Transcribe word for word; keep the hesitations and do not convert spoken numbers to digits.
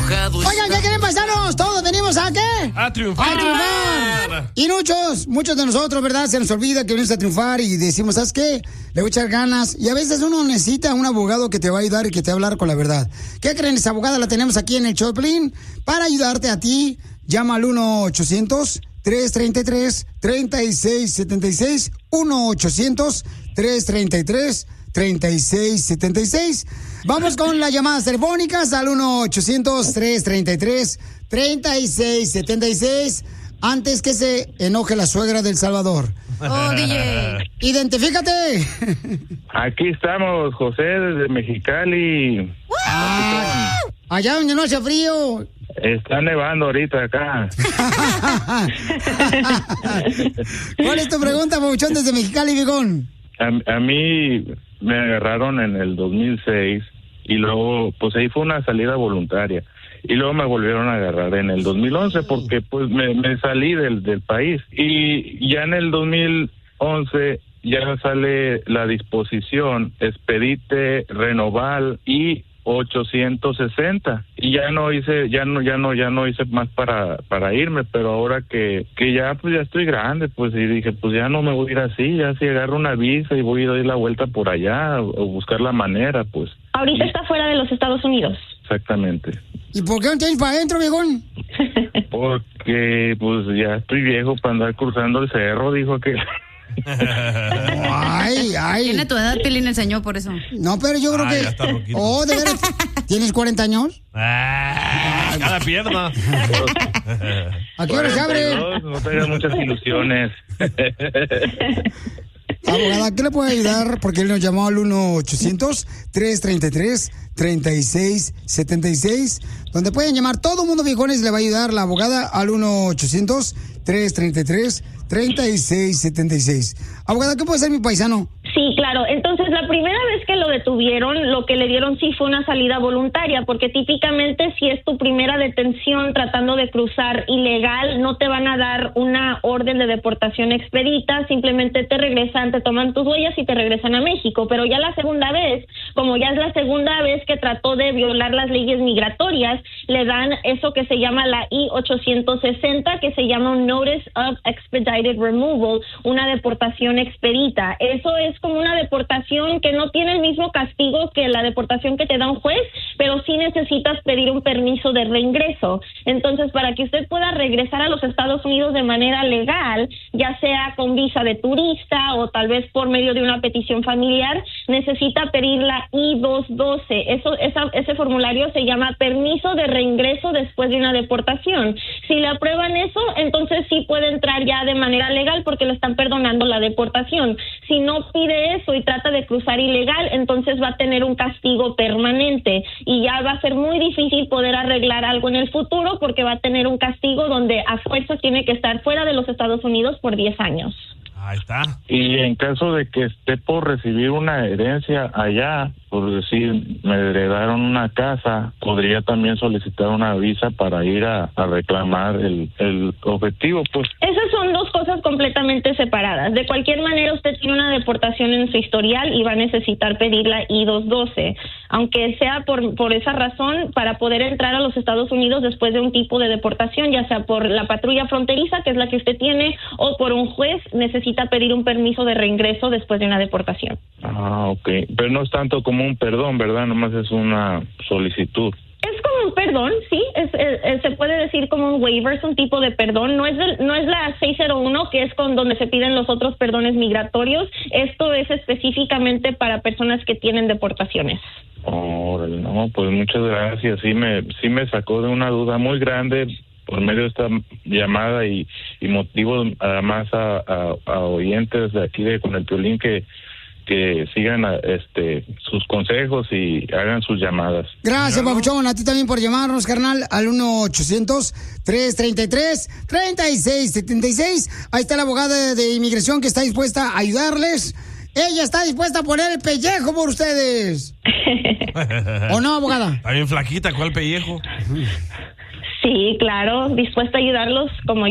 enojado. Oigan, ¿qué quieren, paisanos? Todos venimos a ¿qué? A triunfar. A triunfar. Y muchos, muchos de nosotros, ¿verdad? Se nos olvida que venimos a triunfar y decimos, ¿sabes qué? Le voy a echar ganas. Y a veces uno necesita un abogado que te va a ayudar y que te va a hablar con la verdad. ¿Qué creen? Esa abogada la tenemos aquí en el Choplin para ayudarte a ti. Llama al uno ochocientos tres treinta y tres treinta y seis setenta y seis. uno ochocientos tres treinta y tres treinta y seis setenta y seis. Vamos con las llamadas telefónicas al uno ochocientos tres treinta y tres treinta y seis setenta y seis. Antes que se enoje la suegra del Salvador. Oh, D J. Identifícate. Aquí estamos, José, desde Mexicali. Ah, allá donde no hace frío. Está nevando ahorita acá. ¿Cuál es tu pregunta, Pabuchón, desde Mexicali, Vigón? A, a mí me agarraron en el dos mil seis y luego, pues ahí fue una salida voluntaria. Y luego me volvieron a agarrar en el dos mil once porque pues me, me salí del, del país. Y ya en el dos mil once ya sale la disposición expedite, renoval y ochocientos sesenta y ya no hice ya no ya no ya no hice más para para irme, pero ahora que que ya pues ya estoy grande, pues y dije, pues ya no me voy a ir así, ya si agarro una visa y voy a dar la vuelta por allá o, o buscar la manera, pues. Ahorita está fuera de los Estados Unidos. Exactamente. ¿Y por qué no te ir para adentro, viejón? Porque pues ya estoy viejo para andar cruzando el cerro, dijo que. Ay, ay. Tiene tu edad, Pilín, el señor, por eso. No, pero yo creo Ah, que... ya está roquito. Oh, ¿de veras? ¿Tienes cuarenta años? Ah, cada pierna. ¿A qué hora se abre? No tengas muchas ilusiones. Abogada, ¿qué le puede ayudar? Porque él nos llamó al uno ochocientos tres treinta y tres treinta y seis setenta y seis, donde pueden llamar todo el mundo, viejones, le va a ayudar la abogada al uno ochocientos tres treinta y tres treinta y seis setenta y seis. Abogada, ¿qué puede hacer mi paisano? Sí, claro. Entonces, la primera vez que lo detuvieron, lo que le dieron sí fue una salida voluntaria, porque típicamente si es tu primera detención tratando de cruzar ilegal, no te van a dar una orden de deportación expedita, simplemente te regresan, te toman tus huellas y te regresan a México. Pero ya la segunda vez, como ya es la segunda vez que trató de violar las leyes migratorias, le dan eso que se llama la I ochocientos sesenta, que se llama un Notice of Expedited Removal, una deportación expedita. Eso es como una deportación que no tiene el mismo castigo que la deportación que te da un juez, pero sí necesitas pedir un permiso de reingreso. Entonces, para que usted pueda regresar a los Estados Unidos de manera legal, ya sea con visa de turista o tal vez por medio de una petición familiar, necesita pedir la I doscientos doce. Eso, esa, ese formulario se llama permiso de reingreso después de una deportación. Si le aprueban eso, entonces sí puede entrar ya de manera legal porque le están perdonando la deportación. Si no pide eso y trata de cruzar ilegal, entonces va a tener un castigo permanente y ya va a ser muy difícil poder arreglar algo en el futuro porque va a tener un castigo donde a fuerza tiene que estar fuera de los Estados Unidos por diez años. Ahí está. Y en caso de que esté por recibir una herencia allá, por decir, me heredaron una casa, podría también solicitar una visa para ir a, a reclamar el, el objetivo, pues. Esas son dos cosas completamente separadas. De cualquier manera, usted tiene una deportación en su historial y va a necesitar pedir la I doscientos doce. Aunque sea por, por esa razón, para poder entrar a los Estados Unidos después de un tipo de deportación, ya sea por la patrulla fronteriza, que es la que usted tiene, o por un juez, necesita pedir un permiso de reingreso después de una deportación. Ah, ok. Pero no es tanto como un perdón, ¿verdad? Nomás es una solicitud. Es como un perdón, sí, es, es, es, se puede decir como un waiver, es un tipo de perdón, no es el, no es la seiscientos uno, que es con donde se piden los otros perdones migratorios, esto es específicamente para personas que tienen deportaciones. Órale, no, pues muchas gracias, sí me, sí me sacó de una duda muy grande por medio de esta llamada y, y motivo además a, a, a oyentes de aquí de Con el Piolín que que sigan a, este sus consejos y hagan sus llamadas. Gracias, Papuchón, a ti también por llamarnos, carnal, al uno ochocientos tres treinta y tres treinta y seis setenta y seis. Ahí está la abogada de inmigración que está dispuesta a ayudarles. Ella está dispuesta a poner el pellejo por ustedes. ¿O no, abogada? Está bien flaquita, ¿cuál pellejo? Sí, claro, dispuesta a ayudarlos como